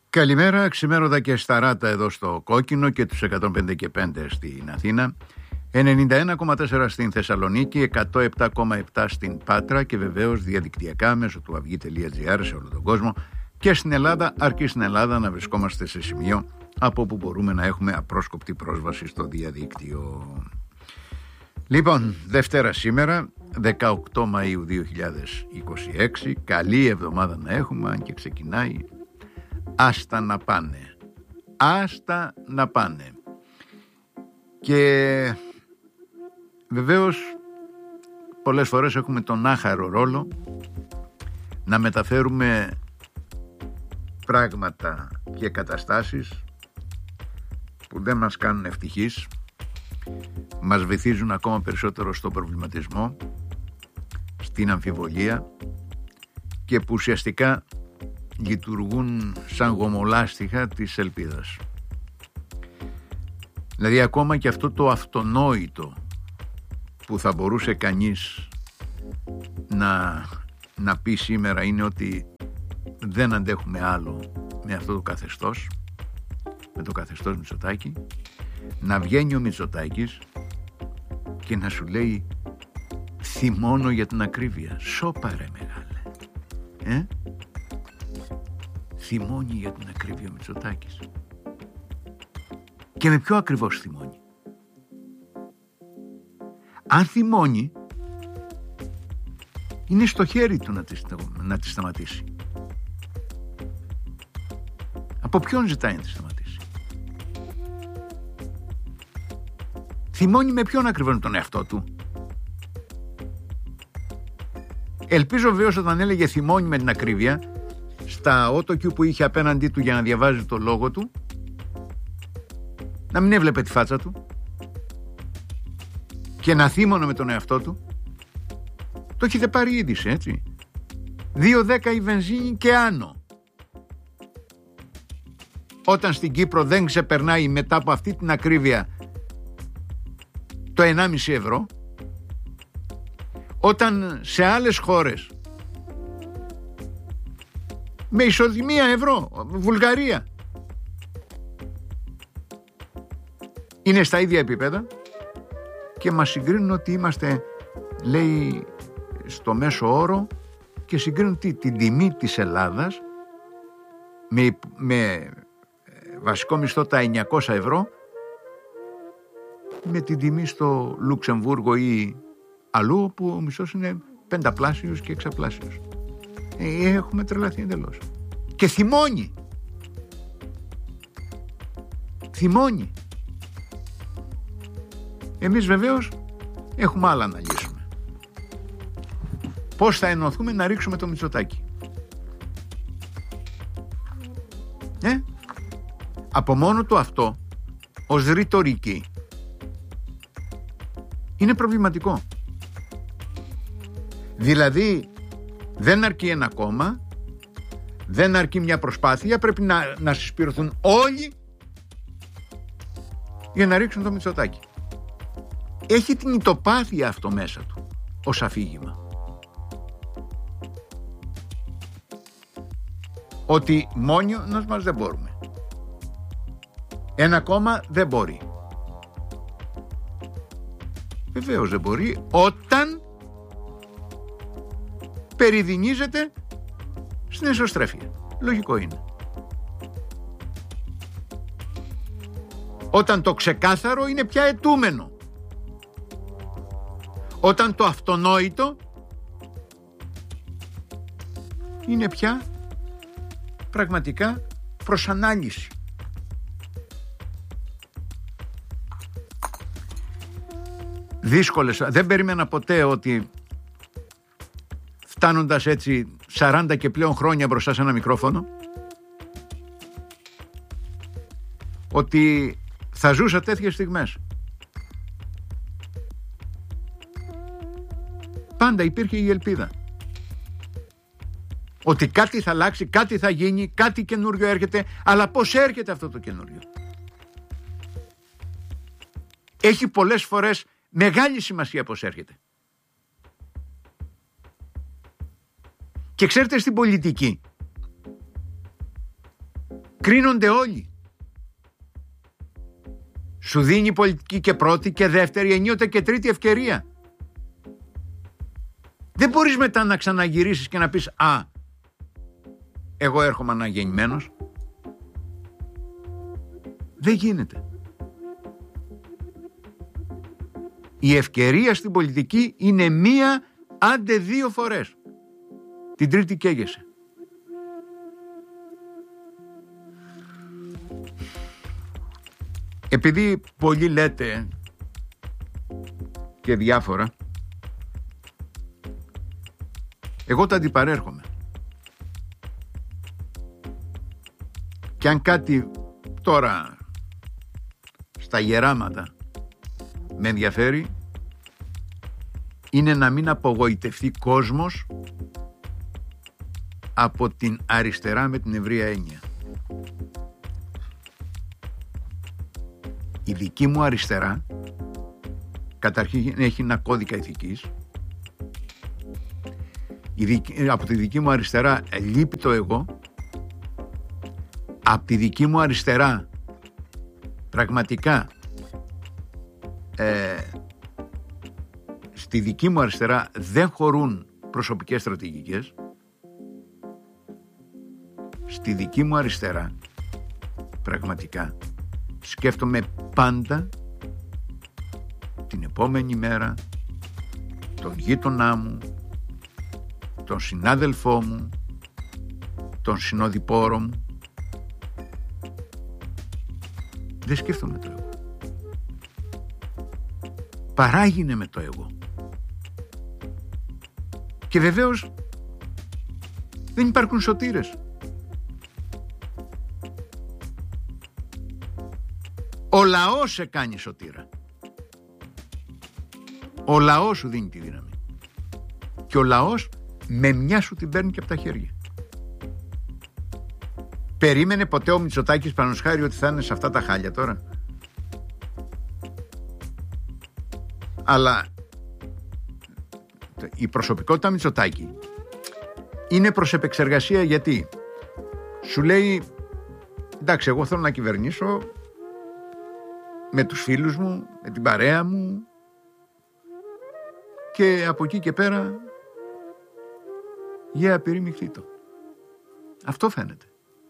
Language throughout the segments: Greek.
Καλημέρα, ξημέρωτα και σταράτα εδώ στο Κόκκινο και τους 105 και 5 στην Αθήνα, 91,4 στην Θεσσαλονίκη, 107,7 στην Πάτρα και βεβαίως διαδικτυακά μέσω του avygi.gr σε όλο τον κόσμο και στην Ελλάδα, αρκεί στην Ελλάδα να βρισκόμαστε σε σημείο από όπου μπορούμε να έχουμε απρόσκοπτη πρόσβαση στο διαδίκτυο. Λοιπόν, Δευτέρα σήμερα, 18 Μαΐου 2026, καλή εβδομάδα να έχουμε, αν και ξεκινάει άστα να πάνε. Άστα να πάνε. Και βεβαίως πολλές φορές έχουμε τον άχαρο ρόλο να μεταφέρουμε πράγματα και καταστάσεις που δεν μας κάνουν ευτυχείς, μας βυθίζουν ακόμα περισσότερο στον προβληματισμό, στην αμφιβολία και που ουσιαστικά λειτουργούν σαν γομολάστιχα της ελπίδας. Δηλαδή ακόμα και αυτό το αυτονόητο που θα μπορούσε κανείς να πει σήμερα είναι ότι δεν αντέχουμε άλλο με αυτό το καθεστώς, με το καθεστώς Μητσοτάκη, να βγαίνει ο Μητσοτάκης και να σου λέει θυμώνω για την ακρίβεια. Σώπα ρε μεγάλε. Θυμώνει για την ακρίβεια ο Μητσοτάκης. Και με ποιο ακριβώς θυμώνει? Αν θυμώνει, είναι στο χέρι του να τη σταματήσει. Από ποιον ζητάει να τη σταματήσει? Θυμώνει με ποιον ακριβώς? Τον εαυτό του? Ελπίζω βεβαίως όταν έλεγε θυμώνει με την ακρίβεια, στα autocue που είχε απέναντί του για να διαβάζει το λόγο του, να μην έβλεπε τη φάτσα του και να θύμωνε με τον εαυτό του. Το έχετε πάρει είδηση, έτσι. 2,10 η βενζίνη και άνω. Όταν στην Κύπρο δεν ξεπερνάει μετά από αυτή την ακρίβεια το 1,5 ευρώ, όταν σε άλλες χώρες με ισοδυναμία ευρώ, Βουλγαρία, είναι στα ίδια επίπεδα και μας συγκρίνουν ότι είμαστε, λέει, στο μέσο όρο και συγκρίνουν την τιμή της Ελλάδας με βασικό μισθό τα 900 ευρώ με την τιμή στο Λουξεμβούργο ή αλλού όπου ο μισθός είναι πενταπλάσιος και εξαπλάσιος. Έχουμε τρελαθεί εντελώς. Και θυμώνει. Θυμώνει. Εμείς βεβαίως έχουμε άλλα να λύσουμε. Πώς θα ενωθούμε να ρίξουμε το Μητσοτάκη? Από μόνο του αυτό ως ρητορική είναι προβληματικό. Δηλαδή δεν αρκεί ένα κόμμα, δεν αρκεί μια προσπάθεια, πρέπει να συσπηρωθούν όλοι για να ρίξουν το Μητσοτάκη. Έχει την ητοπάθεια αυτό μέσα του ως αφήγημα. Ότι μόνος μας δεν μπορούμε. Ένα κόμμα δεν μπορεί. Βεβαίως δεν μπορεί όταν περιδινίζεται στην εσωστρέφεια. Λογικό είναι. Όταν το ξεκάθαρο είναι πια αιτούμενο. Όταν το αυτονόητο είναι πια πραγματικά προς ανάλυση. Δύσκολες. Δεν περίμενα ποτέ ότι φτάνοντας έτσι 40 και πλέον χρόνια μπροστά σε ένα μικρόφωνο, ότι θα ζούσα τέτοιες στιγμές. Πάντα υπήρχε η ελπίδα ότι κάτι θα αλλάξει, κάτι θα γίνει, κάτι καινούριο έρχεται. Αλλά πώς έρχεται αυτό το καινούριο? Έχει πολλές φορές μεγάλη σημασία πώς έρχεται. Και ξέρετε, στην πολιτική Κρίνονται όλοι. Σου δίνει πολιτική και πρώτη και δεύτερη, ενίοτε και τρίτη ευκαιρία. Δεν μπορείς μετά να ξαναγυρίσεις και να πεις «Α, εγώ έρχομαι αναγεννημένος». Δεν γίνεται. Η ευκαιρία στην πολιτική είναι μία, άντε 2 φορές. Την τρίτη καίγεσαι. Επειδή πολλοί λέτε και διάφορα, εγώ τα αντιπαρέρχομαι. Και αν κάτι τώρα στα γεράματα με ενδιαφέρει, είναι να μην απογοητευτεί κόσμος από την αριστερά με την ευρεία έννοια. Η δική μου αριστερά καταρχήν έχει ένα κώδικα ηθικής. Από τη δική μου αριστερά λείπει το εγώ. Από τη δική μου αριστερά πραγματικά στη δική μου αριστερά δεν χωρούν προσωπικές στρατηγικές. Στη δική μου αριστερά πραγματικά σκέφτομαι πάντα την επόμενη μέρα, τον γείτονά μου, τον συνάδελφό μου, τον συνοδοιπόρο μου. Δεν σκέφτομαι το εγώ. Παράγινε με το εγώ. Και βεβαίως δεν υπάρχουν σωτήρες. Ο λαός σε κάνει σωτήρα. Ο λαός σου δίνει τη δύναμη. Και ο λαός με μια σου την παίρνει και από τα χέρια. Περίμενε ποτέ ο Μητσοτάκης παραδείγματος χάρη ότι θα είναι σε αυτά τα χάλια τώρα? Αλλά η προσωπικότητα Μητσοτάκη είναι προς επεξεργασία. Γιατί σου λέει εντάξει, εγώ θέλω να κυβερνήσω με τους φίλους μου, με την παρέα μου, και από εκεί και πέρα περίμηχτήτο. Αυτό φαίνεται.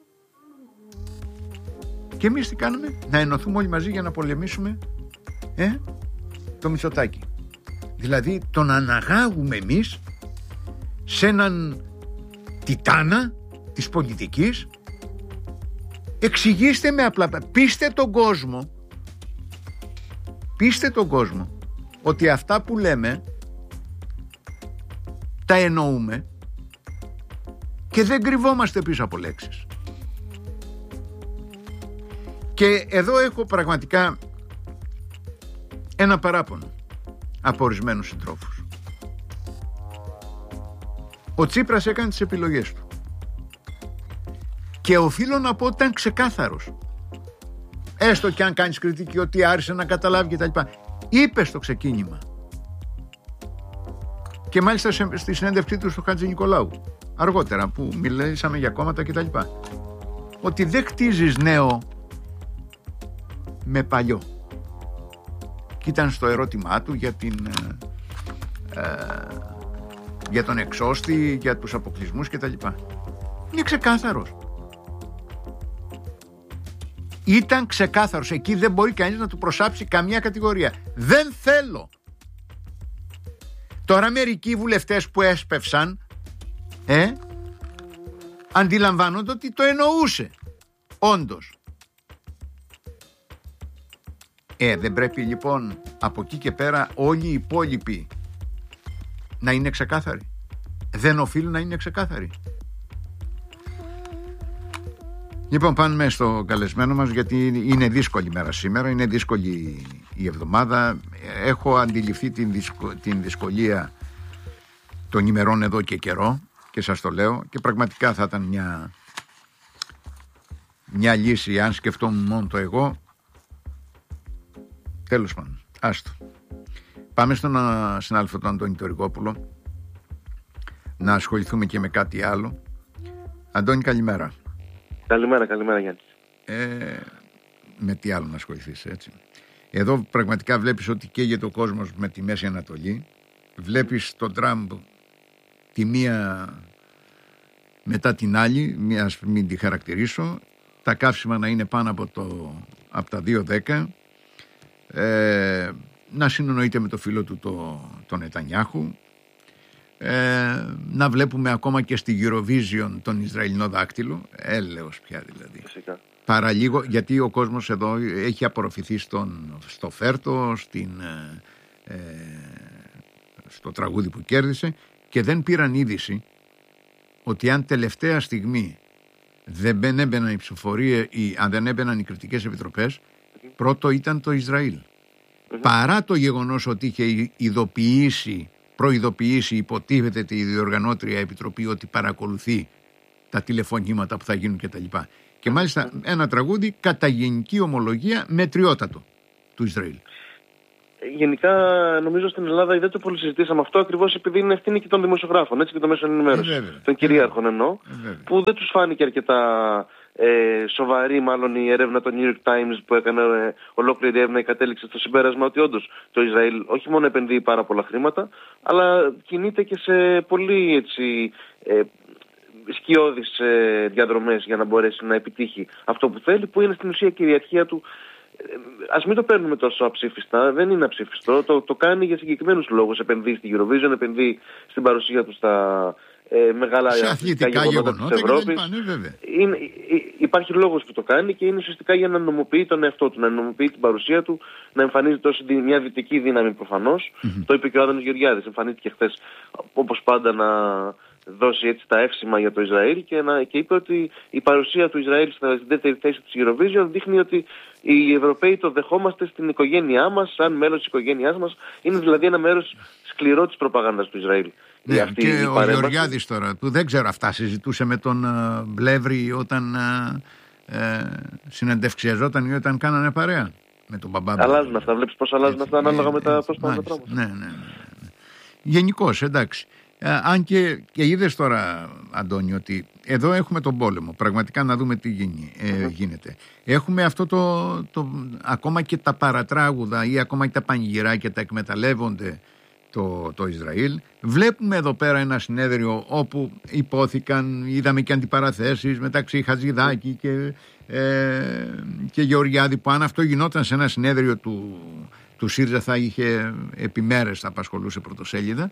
Και εμείς τι κάνουμε? Να ενωθούμε όλοι μαζί για να πολεμήσουμε το Μητσοτάκη. Δηλαδή τον αναγάγουμε εμείς σε έναν τιτάνα της πολιτικής. Εξηγήστε με απλά, πείστε τον κόσμο ότι αυτά που λέμε τα εννοούμε και δεν κρυβόμαστε πίσω από λέξεις. Και εδώ έχω πραγματικά ένα παράπονο από ορισμένους συντρόφους. Ο Τσίπρας έκανε τις επιλογές του και οφείλω να πω ότι ήταν ξεκάθαρος. Έστω και αν κάνεις κριτική ότι άρχισε να καταλάβει κτλ. Είπε στο ξεκίνημα, και μάλιστα στη συνέντευξή του στο Χατζη Νικολάου αργότερα που μιλήσαμε για κόμματα κτλ, ότι δεν χτίζεις νέο με παλιό. Και ήταν στο ερώτημά του για τον εξώστη, για τους αποκλεισμούς κτλ. Είναι ξεκάθαρος. Ήταν ξεκάθαρος. Εκεί δεν μπορεί κανείς να του προσάψει καμία κατηγορία. Δεν θέλω. Τώρα μερικοί βουλευτές που έσπευσαν αντιλαμβάνονται ότι το εννοούσε όντως. Δεν πρέπει λοιπόν από εκεί και πέρα όλοι οι υπόλοιποι να είναι ξεκάθαροι? Δεν οφείλουν να είναι ξεκάθαροι? Λοιπόν, πάμε στο καλεσμένο μας, γιατί είναι δύσκολη μέρα σήμερα, είναι δύσκολη η εβδομάδα. Έχω αντιληφθεί την δυσκολία των ημερών εδώ και καιρό και σας το λέω, και πραγματικά θα ήταν μια λύση αν σκεφτόμουν μόνο το εγώ. Τέλος πάντων, άστο. Πάμε στον συνάδελφο τον Αντώνη Τωρικόπουλο να ασχοληθούμε και με κάτι άλλο. Αντώνη, καλημέρα. Καλημέρα Γιάννη. με τι άλλο να ασχοληθείς, έτσι. Εδώ πραγματικά βλέπεις ότι καίγεται ο κόσμος με τη Μέση Ανατολή. Βλέπεις τον Τραμπ τη μία μετά την άλλη, ας μην τη χαρακτηρίσω, τα καύσιμα να είναι πάνω από τα 2,10, να συνεννοείται με το φίλο του τον Νετανιάχου, να βλέπουμε ακόμα και στη Eurovision τον Ισραηλινό δάκτυλο, έλεος πια δηλαδή. Φυσικά. Παραλίγο, γιατί ο κόσμος εδώ έχει απορροφηθεί στο Φέρτο, στο τραγούδι που κέρδισε, και δεν πήραν είδηση ότι αν τελευταία στιγμή δεν έμπαιναν οι ψηφοφορίες ή αν δεν έμπαιναν οι κριτικές επιτροπές, πρώτο ήταν το Ισραήλ. Παρά το γεγονός ότι είχε προειδοποιήσει, υποτίθεται τη διοργανώτρια επιτροπή ότι παρακολουθεί τα τηλεφωνήματα που θα γίνουν κτλ. Και μάλιστα ένα τραγούδι κατά γενική ομολογία μετριότατο του Ισραήλ. Γενικά, νομίζω στην Ελλάδα δεν το πολύ συζητήσαμε αυτό, ακριβώς επειδή είναι ευθύνη και των δημοσιογράφων, έτσι, και των μέσων ενημέρωσης, των κυρίαρχων εννοώ, που δεν τους φάνηκε αρκετά σοβαρή, μάλλον η έρευνα των New York Times που έκανε ολόκληρη έρευνα και κατέληξε στο συμπέρασμα ότι όντως το Ισραήλ όχι μόνο επενδύει πάρα πολλά χρήματα, αλλά κινείται και σε πολύ έτσι σκιώδεις διαδρομές για να μπορέσει να επιτύχει αυτό που θέλει, που είναι στην ουσία κυριαρχία του. Ας μην το παίρνουμε τόσο αψήφιστα, δεν είναι αψήφιστο, το κάνει για συγκεκριμένους λόγους. Επενδύει στη Eurovision, επενδύει στην παρουσία του στα μεγάλα αθλητικά γεγονότα της Ευρώπης. Υπάρχει λόγος που το κάνει και είναι ουσιαστικά για να νομοποιεί τον εαυτό του, να νομοποιεί την παρουσία του, να εμφανίζεται ως μια δυτική δύναμη προφανώς. Το είπε και ο Άδωνης Γεωργιάδης, εμφανίστηκε χθες όπως πάντα να δώσει έτσι τα εύσημα για το Ισραήλ και είπε ότι η παρουσία του Ισραήλ στην δεύτερη θέση της Eurovision δείχνει ότι οι Ευρωπαίοι το δεχόμαστε στην οικογένειά μας, σαν μέλος της οικογένειάς μας. Είναι δηλαδή ένα μέρος σκληρό της προπαγάνδας του Ισραήλ. Ναι, και ο Γεωργιάδης τώρα, που δεν ξέρω αυτά, συζητούσε με τον Μπλεύρη όταν συνεντευξιαζόταν ή όταν κάνανε παρέα με τον μπαμπά. Αλλάζουν αυτά, βλέπεις πώς αλλάζουν αυτά ανάλογα με τα πώς πάνε τα πράγματα. Ναι. Γενικώς, εντάξει. Αν και είδες τώρα, Αντώνη, ότι εδώ έχουμε τον πόλεμο, πραγματικά να δούμε τι γίνεται. Έχουμε αυτό ακόμα και τα παρατράγουδα ή ακόμα και τα πανηγυράκια τα εκμεταλλεύονται το Ισραήλ. Βλέπουμε εδώ πέρα ένα συνέδριο όπου υπόθηκαν, είδαμε και αντιπαραθέσεις μεταξύ Χατζηδάκη και Γεωργιάδη, που αν αυτό γινόταν σε ένα συνέδριο του ΣΥΡΙΖΑ θα είχε επιμέρες, θα απασχολούσε πρωτοσέλιδα.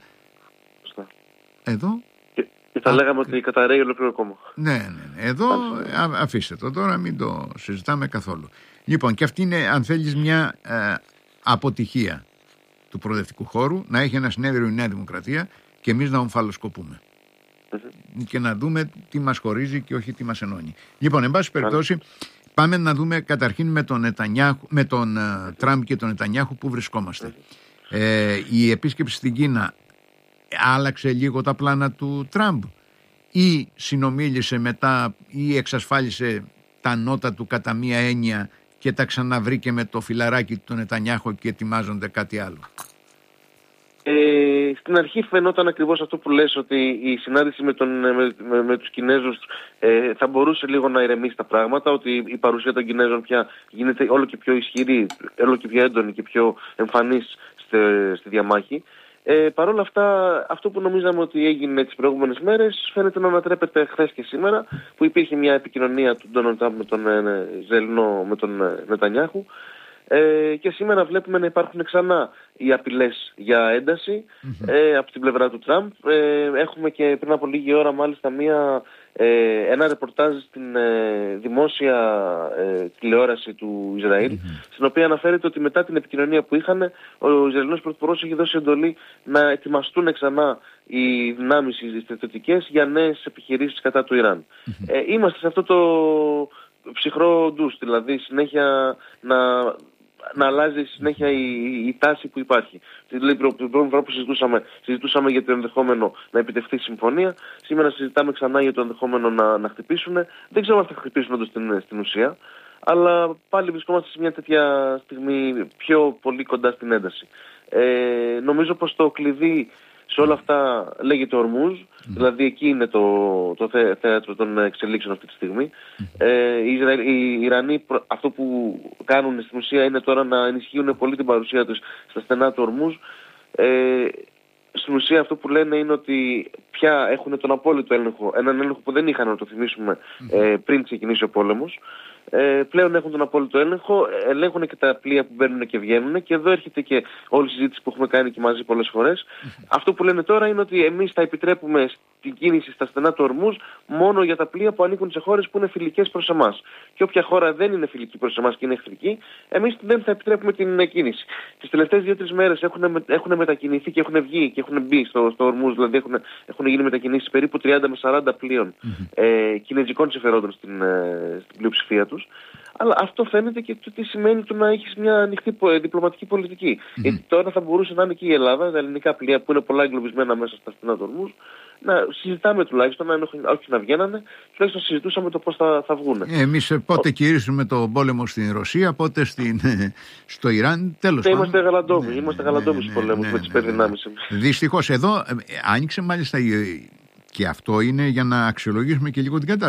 Εδώ. Και θα λέγαμε ότι καταραίει ολόκληρο κόμμα. Ναι. Εδώ αφήστε το τώρα, μην το συζητάμε καθόλου. Λοιπόν, και αυτή είναι, αν θέλεις, μια αποτυχία του προοδευτικού χώρου, να έχει ένα συνέδριο η Νέα Δημοκρατία και εμείς να ομφαλοσκοπούμε. Και να δούμε τι μας χωρίζει και όχι τι μας ενώνει. Λοιπόν, εν πάση περιπτώσει, πάμε να δούμε καταρχήν με τον Τραμπ και τον Νετανιάχου που βρισκόμαστε. Η επίσκεψη στην Κίνα άλλαξε λίγο τα πλάνα του Τραμπ ή συνομίλησε μετά ή εξασφάλισε τα νότα του κατά μία έννοια και τα ξαναβρήκε με το φιλαράκι του Νετανιάχου και ετοιμάζονται κάτι άλλο? Στην αρχή φαινόταν ακριβώς αυτό που λες, ότι η συνάντηση με τους Κινέζους θα μπορούσε λίγο να ηρεμήσει τα πράγματα, ότι η παρουσία των Κινέζων πια γίνεται όλο και πιο ισχυρή, όλο και πιο έντονη και πιο εμφανής στη διαμάχη. Παρ' όλα αυτά, αυτό που νομίζαμε ότι έγινε τις προηγούμενες μέρες φαίνεται να ανατρέπεται χθες και σήμερα, που υπήρχε μια επικοινωνία του Ντόναλντ Τραμπ με τον Ισραηλινό, με τον Νετανιάχου. Και σήμερα βλέπουμε να υπάρχουν ξανά οι απειλές για ένταση από την πλευρά του Τραμπ. Έχουμε και πριν από λίγη ώρα μάλιστα ένα ρεπορτάζ στην δημόσια τηλεόραση του Ισραήλ, στην οποία αναφέρεται ότι μετά την επικοινωνία που είχαν, ο Ισραηλινός Πρωθυπουργός έχει δώσει εντολή να ετοιμαστούν ξανά οι δυνάμεις οι στρατιωτικές για νέες επιχειρήσεις κατά του Ιράν. Είμαστε σε αυτό το ψυχρό ντους, δηλαδή συνέχεια να αλλάζει συνέχεια η τάση που υπάρχει. Την πρώτη φορά που συζητούσαμε για το ενδεχόμενο να επιτευχθεί συμφωνία, σήμερα συζητάμε ξανά για το ενδεχόμενο να χτυπήσουν. Δεν ξέρω αν θα χτυπήσουν όντως στην ουσία, αλλά πάλι βρισκόμαστε σε μια τέτοια στιγμή πιο πολύ κοντά στην ένταση. Νομίζω πως το κλειδί Σε όλα αυτά λέγεται Ορμούζ, δηλαδή εκεί είναι το θέατρο των εξελίξεων αυτή τη στιγμή. Οι Ιρανοί αυτό που κάνουν στην ουσία είναι τώρα να ενισχύουν πολύ την παρουσία τους στα στενά του Ορμούζ. Στην ουσία αυτό που λένε είναι ότι πια έχουν τον απόλυτο έλεγχο, έναν έλεγχο που δεν είχαν, να το θυμίσουμε, πριν ξεκινήσει ο πόλεμος. Πλέον έχουν τον απόλυτο έλεγχο, ελέγχουν και τα πλοία που μπαίνουν και βγαίνουν, και εδώ έρχεται και όλη η συζήτηση που έχουμε κάνει και μαζί πολλές φορές. Αυτό που λένε τώρα είναι ότι εμείς θα επιτρέπουμε την κίνηση στα στενά του Ορμούζ μόνο για τα πλοία που ανήκουν σε χώρες που είναι φιλικές προς εμάς. Και όποια χώρα δεν είναι φιλική προς εμάς και είναι εχθρική, εμείς δεν θα επιτρέπουμε την κίνηση. Τις τελευταίες 2-3 μέρες έχουν μετακινηθεί και έχουν βγει και έχουν μπει στο Ορμούζ, δηλαδή έχουν γίνει μετακινήσεις περίπου 30 με 40 πλοίων κινεζικών συμφερόντων στην πλειοψηφία τους. Αλλά αυτό φαίνεται και τι σημαίνει το να έχεις μια ανοιχτή διπλωματική πολιτική. Γιατί τώρα θα μπορούσε να είναι και η Ελλάδα, τα ελληνικά πλοία που είναι πολλά εγκλωβισμένα μέσα στα στενά του Ορμούζ, να συζητάμε τουλάχιστον, όχι να βγαίνανε, τουλάχιστον συζητούσαμε το πώς θα βγουν. Εμείς πότε κηρύσουμε τον πόλεμο στην Ρωσία, πότε στο Ιράν, τέλος πάντων. Είμαστε γαλαντόμοι, στους πολέμους με τις υπερδυνάμεις. Δυστυχώς εδώ άνοιξε μάλιστα, και αυτό είναι για να αξιολογήσουμε και λίγο την κατάσταση.